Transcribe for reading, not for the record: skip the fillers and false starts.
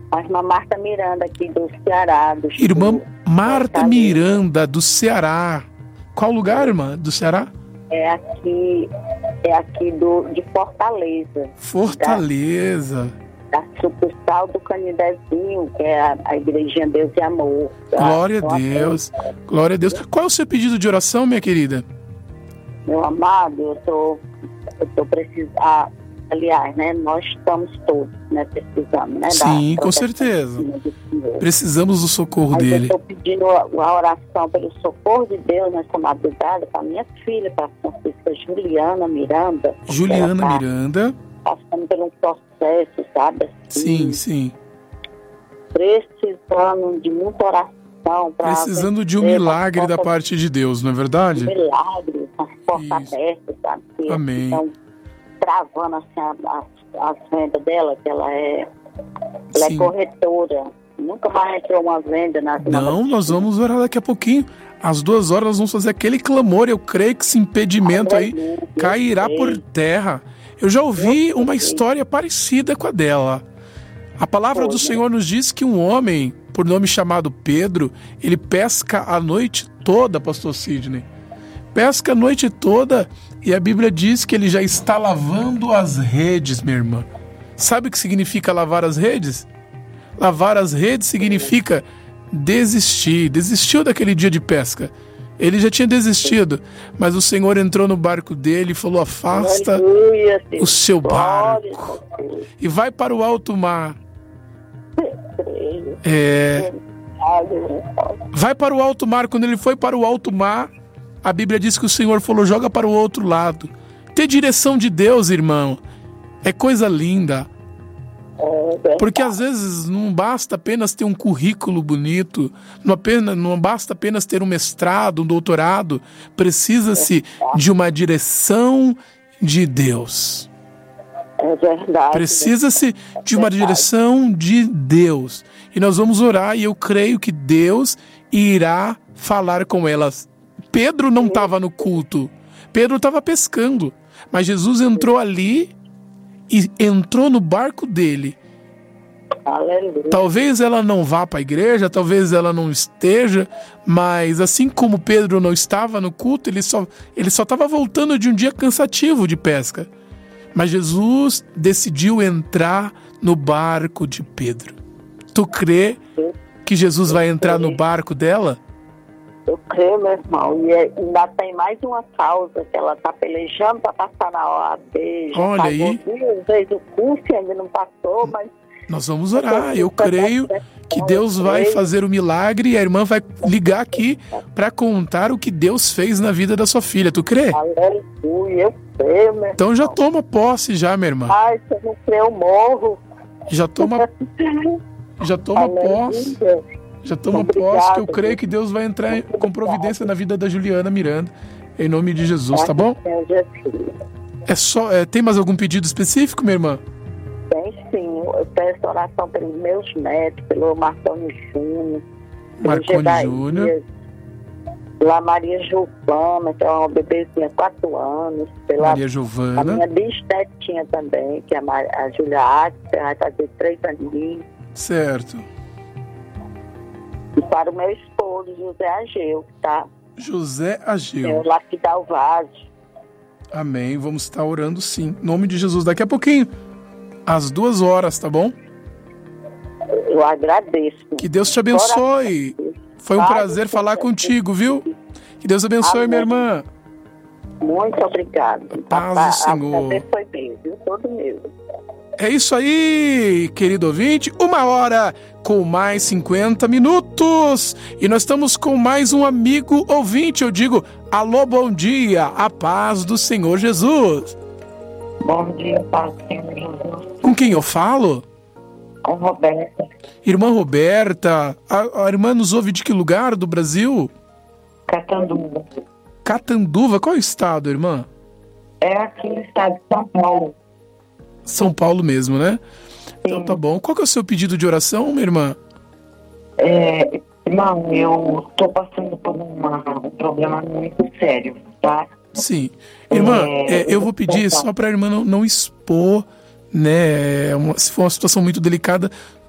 A irmã Marta Miranda, aqui do Ceará. Irmã Marta Miranda, do Ceará. Qual lugar, irmã, do Ceará? É aqui de Fortaleza. Fortaleza. Da sucursal do Canidezinho, que é a Igrejinha Deus e Amor. Glória a Deus. Glória a Deus. Qual é o seu pedido de oração, minha querida? Meu amado, eu tô precisando. Aliás, né, nós estamos todos, né, precisando, né? Sim, com certeza. Precisamos do socorro dele. Eu estou pedindo a oração pelo socorro de Deus nessa madrugada para minha filha, para a Francisca Juliana Miranda. Juliana Miranda. Passando por um processo, sabe? Assim, sim. Precisando de muita oração. Precisando de um milagre da parte de Deus, não é verdade? Um milagre, com as portas abertas, sabe? Amém. Então, travando assim as vendas dela, que ela é corretora. Nunca mais entrou uma venda na Não, nós vamos orar daqui a pouquinho. Às 2 horas nós vamos fazer aquele clamor. Eu creio que esse impedimento aí cairá por terra. Eu já ouvi uma história parecida com a dela. A palavra do Senhor nos diz que um homem, por nome chamado Pedro, ele pesca a noite toda, pastor Sidney. Pesca a noite toda e a Bíblia diz que ele já está lavando as redes, minha irmã. Sabe o que significa lavar as redes? Lavar as redes significa desistir. Desistiu daquele dia de pesca. Ele já tinha desistido, mas o Senhor entrou no barco dele e falou: afasta o seu barco e vai para o alto mar. Vai para o alto mar. Quando ele foi para o alto mar, a Bíblia diz que o Senhor falou: joga para o outro lado. Ter direção de Deus, irmão, é coisa linda. Porque às vezes não basta apenas ter um currículo bonito, não basta apenas ter um mestrado, um doutorado. Precisa-se de uma direção de Deus. É verdade. Precisa-se de uma direção de Deus. E nós vamos orar e eu creio que Deus irá falar com elas. Pedro não estava no culto. Pedro estava pescando. Mas Jesus entrou ali e entrou no barco dele. Aleluia. Talvez ela não vá para a igreja, talvez ela não esteja, mas assim como Pedro não estava no culto, ele só estava voltando de um dia cansativo de pesca. Mas Jesus decidiu entrar no barco de Pedro. Tu crê que Jesus vai entrar no barco dela? Eu creio, meu irmão. E ainda tem mais uma causa que ela está pelejando para passar na OAB. Olha aí. 2 vezes o curso e ainda não passou, mas... Nós vamos orar. Eu creio que Deus vai fazer o milagre e a irmã vai ligar aqui para contar o que Deus fez na vida da sua filha. Tu crê? Aleluia, eu creio, meu irmão. Então já toma posse já, minha irmã. Ai, se eu não crer, eu morro. Já toma posse. Já toma posse, que eu creio que Deus vai entrar com providência na vida da Juliana Miranda. Em nome de Jesus, tá bom? Tem mais algum pedido específico, minha irmã? Tem sim. Eu peço oração pelos meus netos, pelo Marconi Júnior. Marconi Júnior. Pela Maria Giovana, que é uma bebezinha, 4 anos. Pela Maria Giovana. A minha bisnetinha também, que é a Julia Arte, que vai fazer 3 aninhos. Certo. E para o meu esposo, José Ageu, tá? José Ageu. É o lapidar o vaso. Amém. Vamos estar orando sim. Em nome de Jesus. Daqui a pouquinho, às 2 horas, tá bom? Eu agradeço. Que Deus te abençoe. Foi um prazer falar contigo, viu? Que Deus abençoe, minha irmã. Muito obrigado. Paz do Senhor. Foi bem, viu? Todo meu. É isso aí, querido ouvinte. 1h com mais 50 minutos. E nós estamos com mais um amigo ouvinte. Eu digo, alô, bom dia. A paz do Senhor Jesus. Bom dia, paz do Senhor Jesus. Com quem eu falo? Com Roberta. Irmã Roberta. A irmã nos ouve de que lugar do Brasil? Catanduva. Catanduva. Qual é o estado, irmã? É aqui no estado de São Paulo. São Paulo mesmo, né? Sim. Então tá bom. Qual que é o seu pedido de oração, minha irmã? Irmão, eu tô passando por um problema muito sério, tá? Sim. Irmã, eu vou pedir só pra irmã não expor, né? Se for uma situação muito delicada,